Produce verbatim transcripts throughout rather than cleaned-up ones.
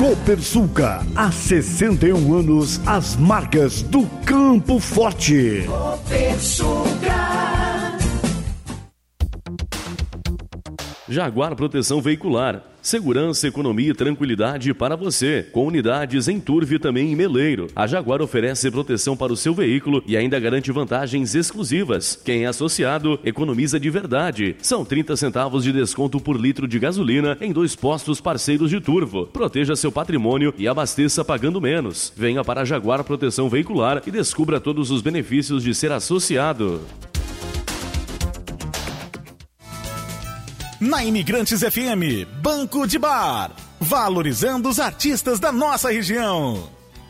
Copersucar, há sessenta e um anos, as marcas do Campo Forte. Copersucar. Jaguar Proteção Veicular. Segurança, economia e tranquilidade para você. Com unidades em Turvo e também em Meleiro. A Jaguar oferece proteção para o seu veículo e ainda garante vantagens exclusivas. Quem é associado, economiza de verdade. São trinta centavos de desconto por litro de gasolina em dois postos parceiros de Turvo. Proteja seu patrimônio e abasteça pagando menos. Venha para a Jaguar Proteção Veicular e descubra todos os benefícios de ser associado. Na Imigrantes F M, Banco de Bar, valorizando os artistas da nossa região.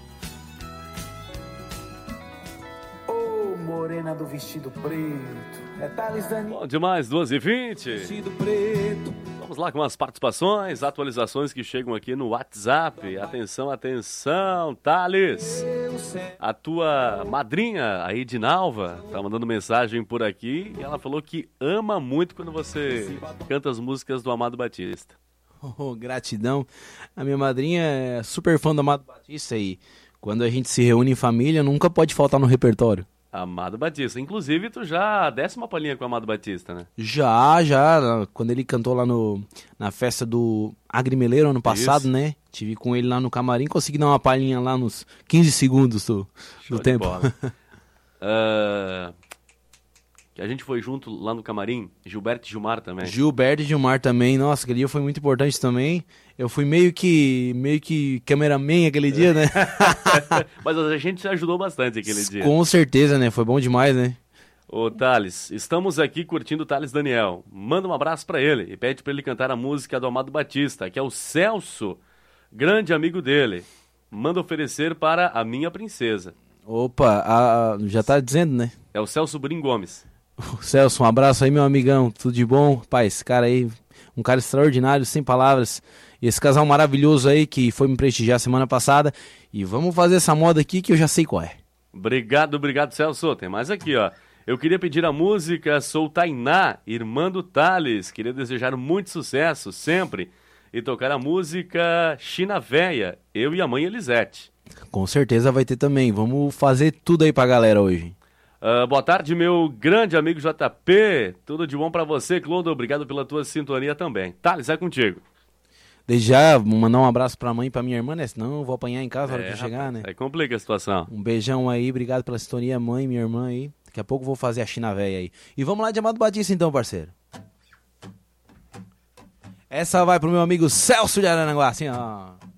Ô, oh, morena do vestido preto, é Thales Daniel. Bom demais, duas e vinte. Vestido preto. Vamos lá com as participações, atualizações que chegam aqui no WhatsApp. Atenção, atenção, Thales. A tua madrinha, a Edinalva, tá mandando mensagem por aqui e ela falou que ama muito quando você canta as músicas do Amado Batista. Oh, gratidão. A minha madrinha é super fã do Amado Batista e quando a gente se reúne em família nunca pode faltar no repertório. Amado Batista. Inclusive, tu já desce uma palhinha com o Amado Batista, né? Já, já. Quando ele cantou lá no, na festa do Agrimeleiro ano passado, Isso. né? Tive com ele lá no camarim, consegui dar uma palhinha lá nos quinze segundos do, do tempo. uh, que a gente foi junto lá no camarim, Gilberto e Gilmar também. Gilberto e Gilmar também. Nossa, aquele dia foi muito importante também. Eu fui meio que meio que cameraman aquele dia, né? Mas a gente se ajudou bastante aquele dia. Com certeza, né? Foi bom demais, né? Ô, Thales, estamos aqui curtindo o Thales Daniel. Manda um abraço pra ele e pede pra ele cantar a música do Amado Batista, que é o Celso, grande amigo dele. Manda oferecer para a minha princesa. Opa, a, a, já tá dizendo, né? É o Celso Brim Gomes. Celso, um abraço aí, meu amigão. Tudo de bom? Pai, esse cara aí, um cara extraordinário, sem palavras. E esse casal maravilhoso aí que foi me prestigiar semana passada. E vamos fazer essa moda aqui que eu já sei qual é. Obrigado, obrigado, Celso. Tem mais aqui, ó. Eu queria pedir a música Sou Tainá, irmã do Thales. Queria desejar muito sucesso, sempre. E tocar a música China Véia, eu e a mãe Elisete. Com certeza vai ter também. Vamos fazer tudo aí pra galera hoje. Uh, boa tarde, meu grande amigo J P. Tudo de bom pra você, Clodo. Obrigado pela tua sintonia também. Thales, é contigo. Desde já, mandar um abraço pra mãe e pra minha irmã, né? Senão eu vou apanhar em casa na hora é, que eu chegar, rapaz, né? Aí complica a situação. Um beijão aí, obrigado pela sintonia, mãe, minha irmã aí. Daqui a pouco eu vou fazer a China Véia aí. E vamos lá de Amado Batista então, parceiro. Essa vai pro meu amigo Celso de Aranaguá, assim, ó.